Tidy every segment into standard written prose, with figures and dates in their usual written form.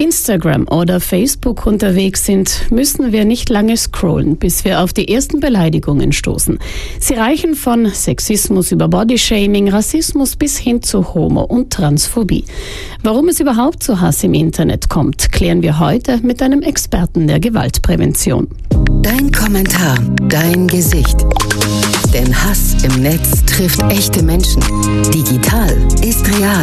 Instagram oder Facebook unterwegs sind, müssen wir nicht lange scrollen, bis wir auf die ersten Beleidigungen stoßen. Sie reichen von Sexismus über Bodyshaming, Rassismus bis hin zu Homo- und Transphobie. Warum es überhaupt zu Hass im Internet kommt, klären wir heute mit einem Experten der Gewaltprävention. Dein Kommentar, dein Gesicht. Denn Hass im Netz trifft echte Menschen. Digital ist real.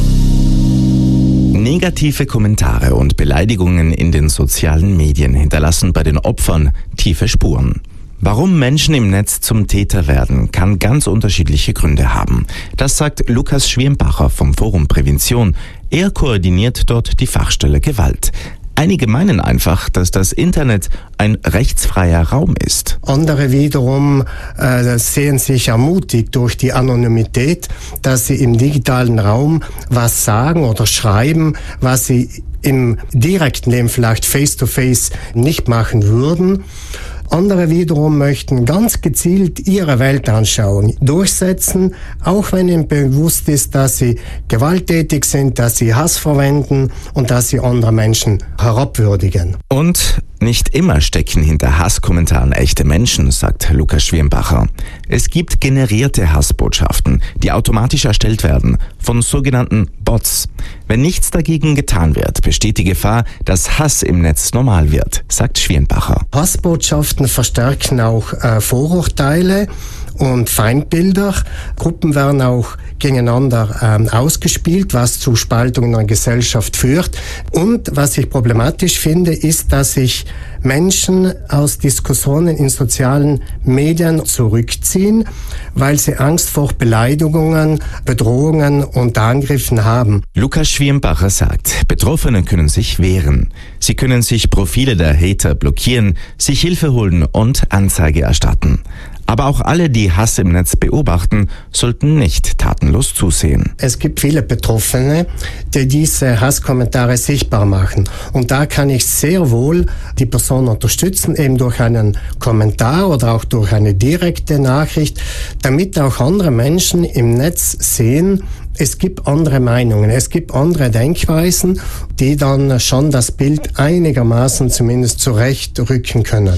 Negative Kommentare und Beleidigungen in den sozialen Medien hinterlassen bei den Opfern tiefe Spuren. Warum Menschen im Netz zum Täter werden, kann ganz unterschiedliche Gründe haben. Das sagt Lukas Schwirmbacher vom Forum Prävention. Er koordiniert dort die Fachstelle Gewalt. Einige meinen einfach, dass das Internet ein rechtsfreier Raum ist. Andere wiederum sehen sich ermutigt durch die Anonymität, dass sie im digitalen Raum was sagen oder schreiben, was sie im direkten Leben vielleicht face-to-face nicht machen würden. Andere wiederum möchten ganz gezielt ihre Weltanschauung durchsetzen, auch wenn ihnen bewusst ist, dass sie gewalttätig sind, dass sie Hass verwenden und dass sie andere Menschen herabwürdigen. Und nicht immer stecken hinter Hasskommentaren echte Menschen, sagt Lukas Schwirmbacher. Es gibt generierte Hassbotschaften, die automatisch erstellt werden, von sogenannten Bots. Wenn nichts dagegen getan wird, besteht die Gefahr, dass Hass im Netz normal wird, sagt Schwirmbacher. Hassbotschaften verstärken auch Vorurteile und Feindbilder. Gruppen werden auch gegeneinander ausgespielt, was zu Spaltungen in der Gesellschaft führt. Und was ich problematisch finde, ist, dass sich Menschen aus Diskussionen in sozialen Medien zurückziehen, weil sie Angst vor Beleidigungen, Bedrohungen und Angriffen haben. Lukas Schwirmbacher sagt, Betroffene können sich wehren. Sie können sich Profile der Hater blockieren, sich Hilfe holen und Anzeige erstatten. Aber auch alle, die Hass im Netz beobachten, sollten nicht tatenlos zusehen. Es gibt viele Betroffene, die diese Hasskommentare sichtbar machen. Und da kann ich sehr wohl die Person unterstützen, eben durch einen Kommentar oder auch durch eine direkte Nachricht, damit auch andere Menschen im Netz sehen, es gibt andere Meinungen, es gibt andere Denkweisen, die dann schon das Bild einigermaßen zumindest zurechtrücken können.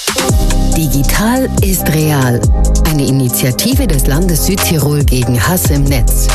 Digital ist real. Eine Initiative des Landes Südtirol gegen Hass im Netz.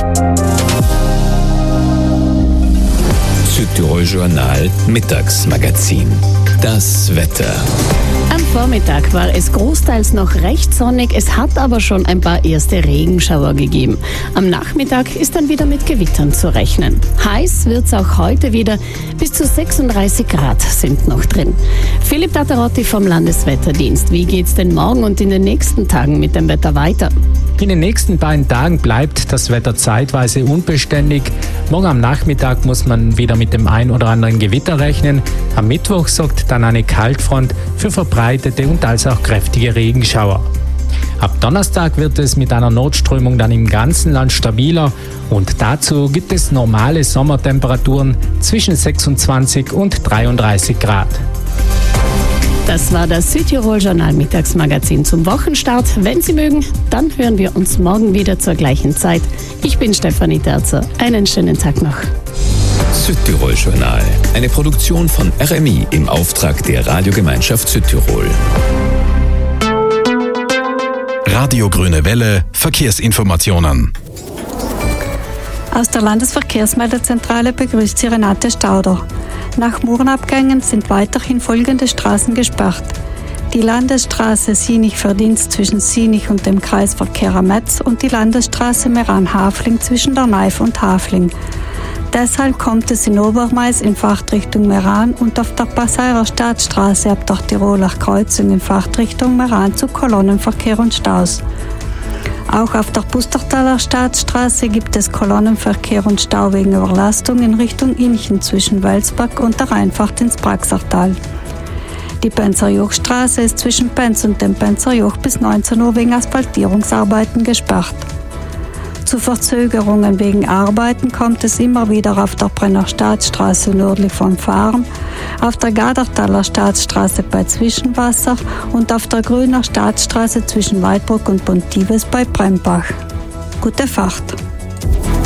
Südtirol Journal Mittagsmagazin. Das Wetter. Am Vormittag war es großteils noch recht sonnig, es hat aber schon ein paar erste Regenschauer gegeben. Am Nachmittag ist dann wieder mit Gewittern zu rechnen. Heiß wird's auch heute wieder, bis zu 36 Grad sind noch drin. Philipp Tatterotti vom Landeswetterdienst, wie geht's denn morgen und in den nächsten Tagen mit dem Wetter weiter? In den nächsten beiden Tagen bleibt das Wetter zeitweise unbeständig. Morgen am Nachmittag muss man wieder mit dem ein oder anderen Gewitter rechnen. Am Mittwoch sorgt dann eine Kaltfront für verbreitete und als auch kräftige Regenschauer. Ab Donnerstag wird es mit einer Nordströmung dann im ganzen Land stabiler und dazu gibt es normale Sommertemperaturen zwischen 26 und 33 Grad. Das war das Südtirol Journal Mittagsmagazin zum Wochenstart. Wenn Sie mögen, dann hören wir uns morgen wieder zur gleichen Zeit. Ich bin Stefanie Terzer. Einen schönen Tag noch. Südtirol Journal, eine Produktion von RMI im Auftrag der Radiogemeinschaft Südtirol. Radio Grüne Welle, Verkehrsinformationen. Aus der Landesverkehrsmeldezentrale begrüßt Sie Renate Stauder. Nach Murenabgängen sind weiterhin folgende Straßen gesperrt. Die Landesstraße Sinich-Verdienst zwischen Sinich und dem Kreisverkehr am Metz und die Landesstraße Meran-Hafling zwischen der Neif und Hafling. Deshalb kommt es in Obermais in Fahrtrichtung Meran und auf der Passairer Staatsstraße ab der Tiroler Kreuzung in Fahrtrichtung Meran zu Kolonnenverkehr und Staus. Auch auf der Pustertaler Staatsstraße gibt es Kolonnenverkehr und Stau wegen Überlastung in Richtung Inchen zwischen Welsbach und der Einfahrt ins Praxertal. Die Penzerjochstraße ist zwischen Penz und dem Penzerjoch bis 19 Uhr wegen Asphaltierungsarbeiten gesperrt. Zu Verzögerungen wegen Arbeiten kommt es immer wieder auf der Brenner Staatsstraße nördlich von Fahren, auf der Gadertaler Staatsstraße bei Zwischenwasser und auf der Grüner Staatsstraße zwischen Weidbruck und Pontives bei Brembach. Gute Fahrt!